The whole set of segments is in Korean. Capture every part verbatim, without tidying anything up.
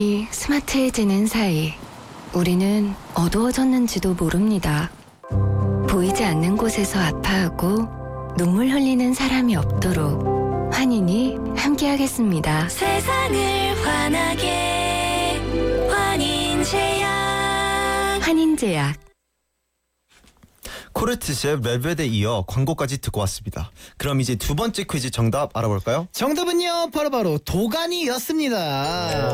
스마트해지는 사이 우리는 어두워졌는지도 모릅니다. 보이지 않는 곳에서 아파하고 눈물 흘리는 사람이 없도록 환인이 함께하겠습니다. 세상을 환하게 환인제약. 환인제약. 코르트의 벨벳에 이어 광고까지 듣고 왔습니다. 그럼 이제 두 번째 퀴즈 정답 알아볼까요? 정답은요 바로바로 도가니였습니다.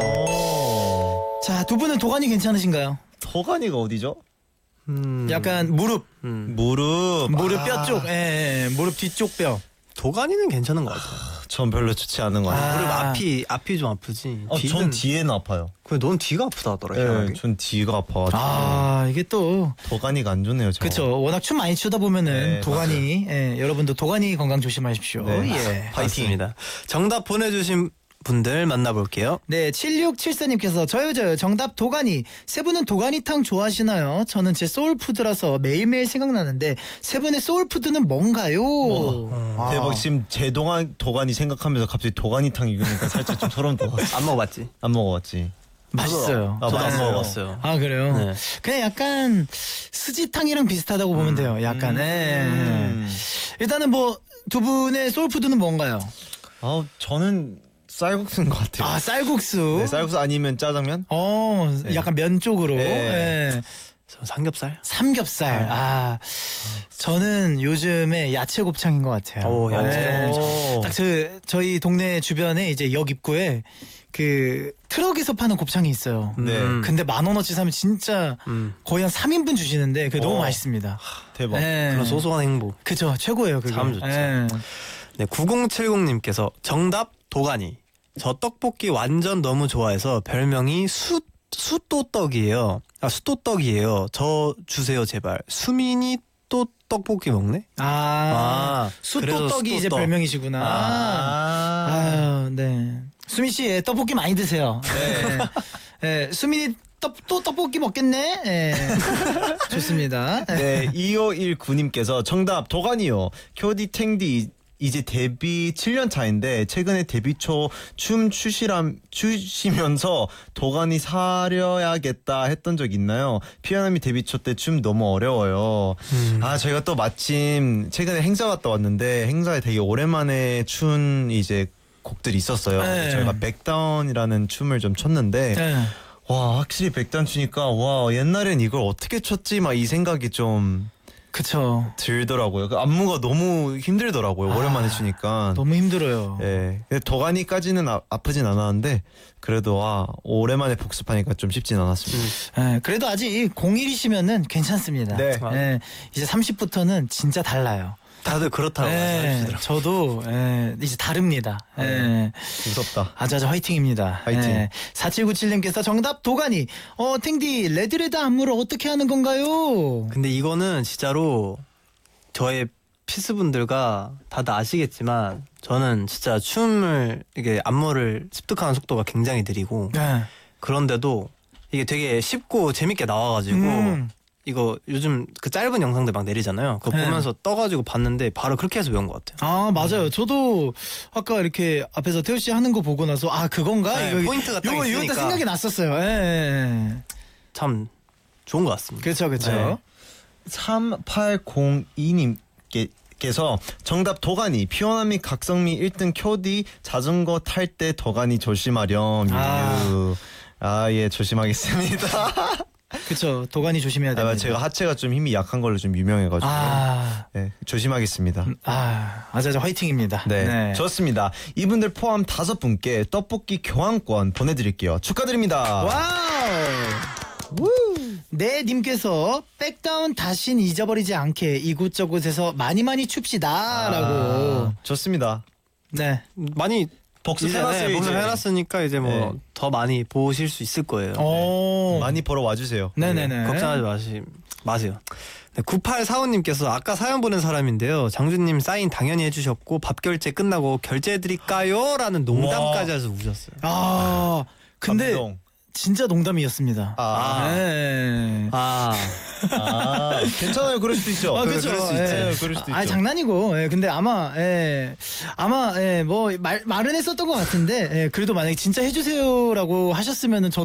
자, 두 분은 도가니 괜찮으신가요? 도가니가 어디죠? 음, 약간 무릎 음. 무릎 무릎 아, 뼈 쪽, 예, 예, 무릎 뒤쪽 뼈. 도가니는 괜찮은 것 같아요. 전 별로 좋지 않은 것 같아요. 아. 무릎 앞이 앞이 좀 아프지. 어, 뒤는 전 뒤에는 아파요. 그래, 넌 뒤가 아프다 하더라. 예, 희한하게. 전 뒤가 아파가지고 아, 이게 또 도가니가 안 좋네요. 저. 그쵸. 워낙 춤 많이 추다 보면은 네, 도가니, 예, 여러분도 도가니 건강 조심하십시오. 네. 예. 파이팅입니다. 정답 보내주신 분들 만나볼게요. 네, 칠육칠사님께서 저요 저요 정답 도가니. 세 분은 도가니탕 좋아하시나요? 저는 제 소울푸드라서 매일매일 생각나는데 세 분의 소울푸드는 뭔가요? 아. 대박. 지금 제 동안 도가니 생각하면서 갑자기 도가니탕 익으니까 살짝 좀 소름 돋았어. 안 먹어봤지? 안 먹어봤지. 맛있어요. 아, 저도 안 맛있어요. 먹어봤어요. 아, 그래요? 네. 그냥 약간 스지탕이랑 비슷하다고 보면 돼요. 약간. 예. 음. 일단은 뭐 두 분의 소울푸드는 뭔가요? 아, 저는 쌀국수인 것 같아요. 아, 쌀국수. 네, 쌀국수 아니면 짜장면? 어, 네. 약간 면 쪽으로. 네. 예. 저 삼겹살? 삼겹살. 아, 저는 요즘에 야채 곱창인 것 같아요. 오, 야채 네. 곱창. 딱 저, 저희 동네 주변에 이제 역 입구에 그 트럭에서 파는 곱창이 있어요. 네. 음. 근데 만 원어치 사면 진짜 음. 거의 한 삼 인분 주시는데 그게 너무 어. 맛있습니다. 대박. 네. 그런 소소한 행복. 그죠, 최고예요. 그게. 참 좋죠. 예. 네, 구공칠공님께서 정답 도가니. 저 떡볶이 완전 너무 좋아해서 별명이 수 수또떡이에요. 아, 수또떡이에요. 저 주세요 제발. 수민이 또 떡볶이 먹네? 아, 아, 그래서 수또떡이 이제 수또떡. 별명이시구나. 아. 아유, 네. 수민 씨, 예, 떡볶이 많이 드세요. 네. 예, 수민이 떡, 또 떡볶이 먹겠네? 예. 좋습니다. 네, 이오일구님께서 정답 도가니요. 쿄디 탱디 이제 데뷔 칠 년 차인데 최근에 데뷔 초 춤 추시람 추시면서 도가니 사려야겠다 했던 적 있나요? 피아노미 데뷔 초 때 춤 너무 어려워요. 음. 아, 저희가 또 마침 최근에 행사 갔다 왔는데 행사에 되게 오랜만에 춘 이제 곡들이 있었어요. 네. 저희가 백다운이라는 춤을 좀 췄는데 네. 와, 확실히 백다운 추니까 와, 옛날엔 이걸 어떻게 췄지 막 이 생각이 좀 그쵸. 들더라고요. 그 안무가 너무 힘들더라고요. 아, 오랜만에 추니까. 너무 힘들어요. 예. 근데 도가니까지는 아, 아프진 않았는데 그래도 와, 오랜만에 복습하니까 좀 쉽진 않았습니다. 예, 그래도 아직 공일이시면은 괜찮습니다. 네. 예, 이제 삼십부터는 진짜 달라요. 다들 그렇다고 예, 말씀하시더라고요. 저도 예, 이제 다릅니다. 예. 무섭다. 아자아자 화이팅입니다. 화이팅. 예. 사칠구칠님께서 정답 도가니. 어, 탱디 레드레드 안무를 어떻게 하는 건가요? 근데 이거는 진짜로 저의 피스분들과 다들 아시겠지만 저는 진짜 춤을 이게 안무를 습득하는 속도가 굉장히 느리고 네. 그런데도 이게 되게 쉽고 재밌게 나와가지고 음. 이거 요즘 그 짧은 영상들 막 내리잖아요. 그거 네. 보면서 떠가지고 봤는데 바로 그렇게 해서 외운 것 같아요. 아, 맞아요. 저도 아까 이렇게 앞에서 태우 씨 하는 거 보고 나서 아, 그건가? 네, 이거 포인트가 딱 이거 이거 딱 있으니까. 생각이 났었어요. 예, 예. 참 좋은 것 같습니다. 그렇죠, 그렇죠. 네. 삼팔공이님께 께서 정답 도가니 피오나미 각성미 일 등 쿄디 자전거 탈 때 도가니 조심하렴. 아. 유유. 아, 예, 조심하겠습니다. 그렇죠. 도가니 조심해야 됩니다. 아, 제가 하체가 좀 힘이 약한 걸로 좀 유명해가지고 아, 네, 조심하겠습니다. 아, 아자아자 화이팅입니다. 네, 좋습니다. 이분들 포함 다섯 분께 떡볶이 교환권 보내드릴게요. 축하드립니다. 와우. 네, 님께서 백다운 다신 잊어버리지 않게 이곳저곳에서 많이 많이 춥시다라고. 아, 좋습니다. 네. 많이 복습해놨어요. 이제, 네, 복습해놨으니까 이제 뭐 네. 더 많이 보실 수 있을 거예요. 오. 많이 보러 와주세요. 네네네. 걱정하지 마시, 마세요. 네, 구팔사오님께서 아까 사연 보낸 사람인데요. 장준님 사인 당연히 해주셨고 밥 결제 끝나고 결제해드릴까요? 라는 농담까지 해서 우셨어요. 아, 근데 감동. 진짜 농담이었습니다. 아, 네. 아, 아, 괜찮아요. 그럴 수도 있죠. 아, 그- 그렇죠. 그럴 수 있죠. 예. 그럴 수도 아, 있죠. 장난이고. 예, 근데 아마 예. 아마 예, 뭐 말, 말은 했었던 것 같은데 예, 그래도 만약에 진짜 해주세요라고 하셨으면은 저